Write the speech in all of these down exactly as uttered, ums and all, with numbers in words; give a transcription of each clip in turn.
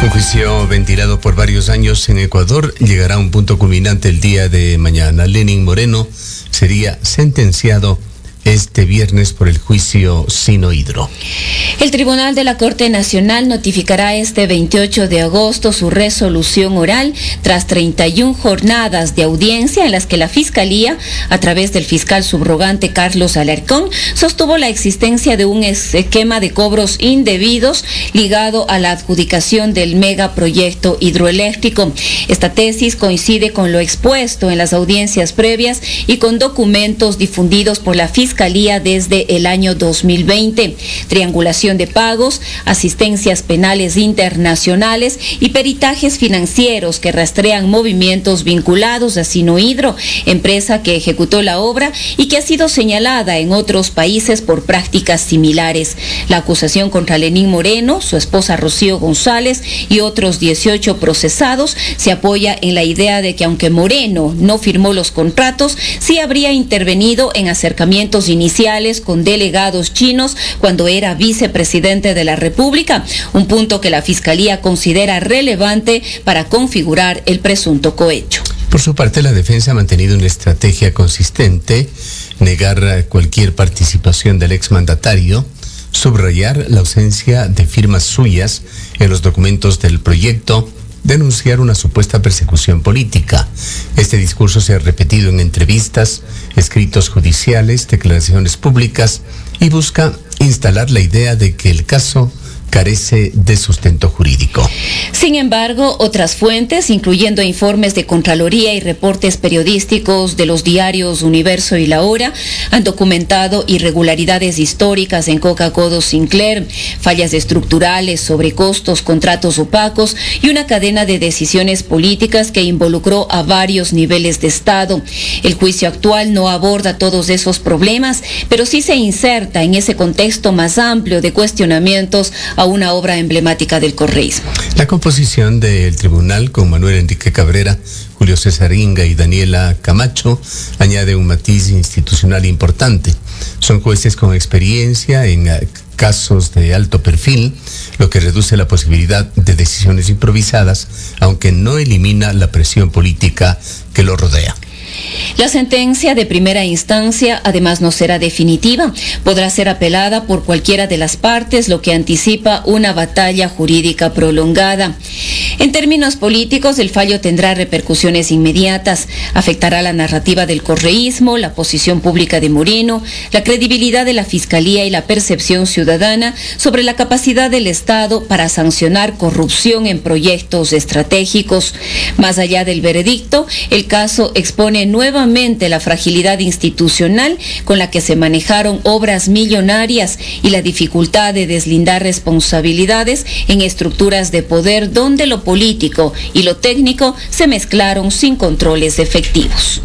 Un juicio ventilado por varios años en Ecuador llegará a un punto culminante el día de mañana. Lenín Moreno sería sentenciado este viernes por el juicio Sino Hidro. El Tribunal de la Corte Nacional notificará este veintiocho de agosto su resolución oral tras treinta y una jornadas de audiencia en las que la Fiscalía, a través del fiscal subrogante Carlos Alarcón, sostuvo la existencia de un esquema de cobros indebidos ligado a la adjudicación del megaproyecto hidroeléctrico. Esta tesis coincide con lo expuesto en las audiencias previas y con documentos difundidos por la Fiscalía Fiscalía desde el año dos mil veinte, triangulación de pagos, asistencias penales internacionales y peritajes financieros que rastrean movimientos vinculados a Sino Hidro, empresa que ejecutó la obra y que ha sido señalada en otros países por prácticas similares. La acusación contra Lenín Moreno, su esposa Rocío González y otros dieciocho procesados se apoya en la idea de que aunque Moreno no firmó los contratos, sí habría intervenido en acercamientos iniciales con delegados chinos cuando era vicepresidente de la República, un punto que la Fiscalía considera relevante para configurar el presunto cohecho. Por su parte, la defensa ha mantenido una estrategia consistente, negar cualquier participación del exmandatario, subrayar la ausencia de firmas suyas en los documentos del proyecto, denunciar una supuesta persecución política. Este discurso se ha repetido en entrevistas, escritos judiciales, declaraciones públicas y busca instalar la idea de que el caso carece de sustento jurídico. Sin embargo, otras fuentes, incluyendo informes de Contraloría y reportes periodísticos de los diarios Universo y La Hora, han documentado irregularidades históricas en Coca-Cola Sinclair, fallas estructurales, sobrecostos, contratos opacos y una cadena de decisiones políticas que involucró a varios niveles de Estado. El juicio actual no aborda todos esos problemas, pero sí se inserta en ese contexto más amplio de cuestionamientos a una obra emblemática del correísmo. La composición del tribunal, con Manuel Enrique Cabrera, Julio César Inga y Daniela Camacho, añade un matiz institucional importante. Son jueces con experiencia en casos de alto perfil, lo que reduce la posibilidad de decisiones improvisadas, aunque no elimina la presión política que lo rodea. La sentencia de primera instancia además no será definitiva, podrá ser apelada por cualquiera de las partes, lo que anticipa una batalla jurídica prolongada. En términos políticos, el fallo tendrá repercusiones inmediatas, afectará la narrativa del correísmo, la posición pública de Moreno, la credibilidad de la Fiscalía y la percepción ciudadana sobre la capacidad del Estado para sancionar corrupción en proyectos estratégicos. Más allá del veredicto, el caso expone nuevamente la fragilidad institucional con la que se manejaron obras millonarias y la dificultad de deslindar responsabilidades en estructuras de poder donde lo político y lo técnico se mezclaron sin controles efectivos.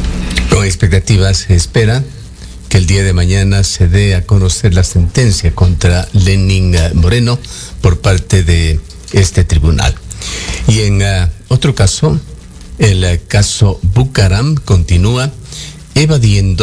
Con expectativas se espera que el día de mañana se dé a conocer la sentencia contra Lenín Moreno por parte de este tribunal. Y en uh, otro caso, el uh, caso Bucaram continúa evadiendo